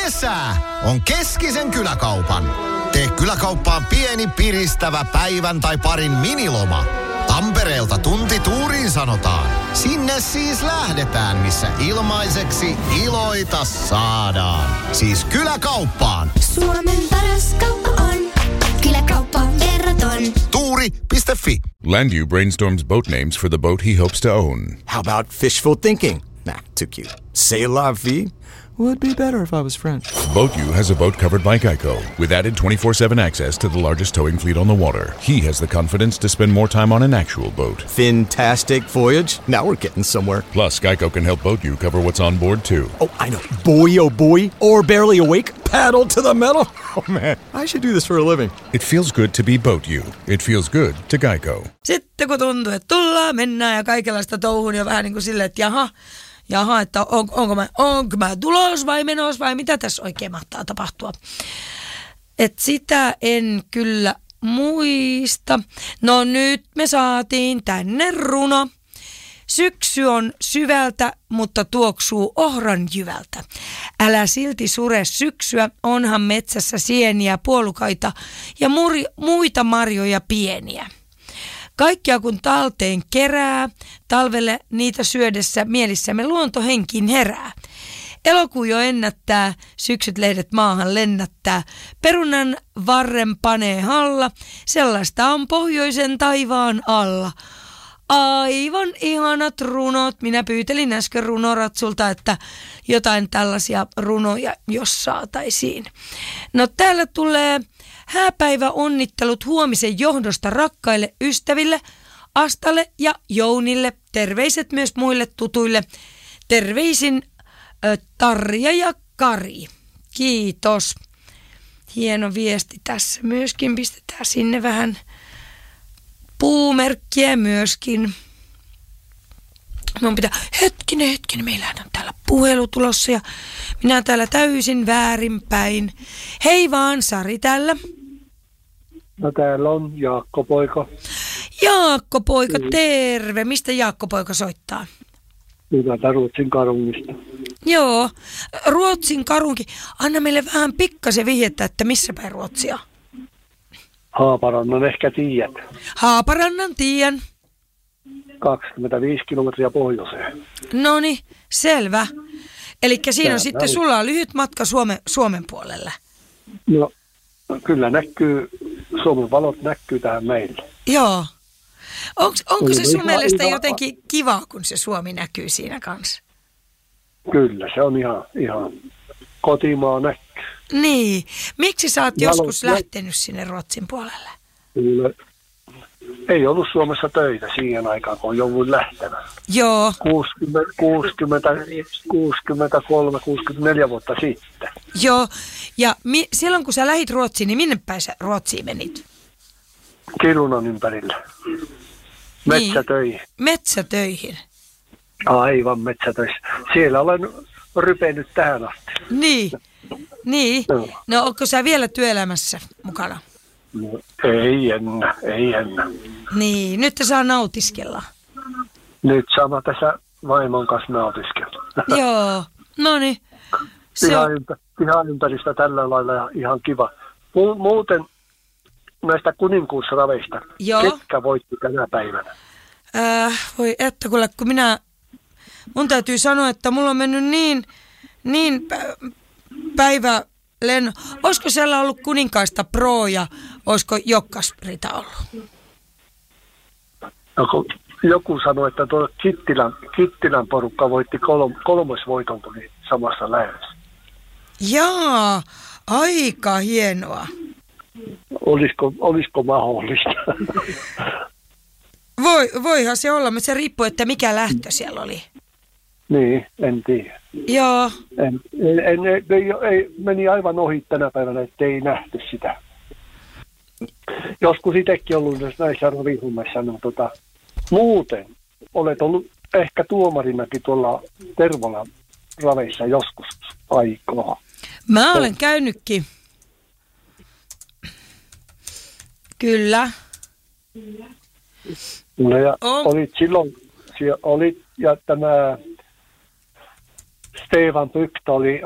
kesä on Keskisen kyläkaupan. Tee kyläkauppaan pieni piristävä päivän tai parin miniloma. Tampereelta tunti tuuriin sanotaan. Sinne siis lähdetään, missä ilmaiseksi iloita saadaan. Siis kyläkauppaan. Suomen paras kauppa on Kyläkauppa Verraton. Tuuri.fi. Landu brainstorms boat names for the boat he hopes to own. How about fishful thinking? Nah, too cute. C'est la vie? Would be better if I was French. BoatU has a boat covered by Geico with added 24/7 access to the largest towing fleet on the water. He has the confidence to spend more time on an actual boat. Fantastic voyage. Now we're getting somewhere. Plus, Geico can help BoatU cover what's on board too. Oh, I know. Boy, oh boy. Or barely awake. Paddle to the metal. Oh man, I should do this for a living. It feels good to be BoatU. It feels good to Geico. Sitten kun tuntuu, että tullaan, mennään ja kaikenlaista touhun ja vähän niin kuin silleen, että jaha, että onko mä tulos vai menos vai mitä tässä oikein mahtaa tapahtua. Et sitä en kyllä muista. No nyt me saatiin tänne runo. Syksy on syvältä, mutta tuoksuu ohranjyvältä. Älä silti sure syksyä, onhan metsässä sieniä, puolukaita ja muita marjoja pieniä. Kaikkia kun talteen kerää, talvelle niitä syödessä mielissämme luontohenkiin herää. Elokuu jo ennättää, syksyt lehdet maahan lennättää. Perunan varren panee halla, sellaista on pohjoisen taivaan alla. Aivan ihanat runot. Minä pyytelin äsken runoratsulta, että jotain tällaisia runoja, jos saataisiin. No täällä tulee hääpäivä onnittelut huomisen johdosta rakkaille ystäville, Astalle ja Jounille. Terveiset myös muille tutuille. Terveisin Tarja ja Kari. Kiitos. Hieno viesti tässä myöskin. Pistetään sinne vähän puumerkkiä myöskin. Mun pitää, hetkinen, meillähän on täällä puhelu tulossa ja minä täällä täysin väärinpäin. Hei vaan, Sari täällä. No täällä on Jaakko-poika. Jaakko-poika, terve. Mistä Jaakko-poika soittaa? Hyvältä Ruotsin Karungista. Joo, Ruotsin Karunki. Anna meille vähän pikkasen vihjettä, että missä päin Ruotsia? Haaparannan ehkä tiedät. Haaparannan tiedän. 25 kilometriä pohjoiseen. Noniin, selvä. Elikkä siinä on sitten, sulla on lyhyt matka Suomen puolelle. No, kyllä näkyy, Suomen valot näkyy tähän meille. Joo. Onko se sun mielestä jotenkin kiva, kun se Suomi näkyy siinä kanssa? Kyllä, se on ihan kotimaa näkyy. Niin. Miksi sä oot joskus lähtenyt sinne Ruotsin puolelle? Kyllä. Ei ollut Suomessa töitä siihen aikaan, kun jouduin lähtemään. Joo. 63, 64 vuotta sitten. Joo. Ja silloin kun sä lähit Ruotsiin, niin minne päin sä Ruotsiin menit? Kirunan ympärillä. Metsätöihin. Niin. Metsätöihin. Aivan metsätöissä. Siellä olen rypennyt tähän asti. Niin. No onko sä vielä työelämässä mukana? No, ei enää. Niin, nyt te saa nautiskella. Nyt sama tässä vaimon kanssa nautiskella. Joo, no niin. Ihan ympäristä tällä lailla ja ihan kiva. Muuten näistä kuninkuusraveista, ketkä voitti tänä päivänä? Voi että kun mun täytyy sanoa, että mulla on mennyt niin päivälenno. Olisiko siellä ollut kuninkaista Pro ja olisiko Jokkas-Rita ollut? No, joku sanoi, että tuo Kittilän porukka voitti kolmosvoiton tuli samassa lähdössä. Jaa, aika hienoa. Olisiko mahdollista? Voihan se olla, mutta se riippuu, että mikä lähtö siellä oli. Niin, en tiedä. Joo. Ei, meni aivan ohi tänä päivänä, ettei nähty sitä. Joskus itsekin ollut näissä ravihummissa, no muuten olet ollut ehkä tuomarinakin tuolla Tervolan raveissa joskus aikaa. Mä olen käynytkin. Kyllä. No ja olit silloin, ja tämä Stefan Pyktä oli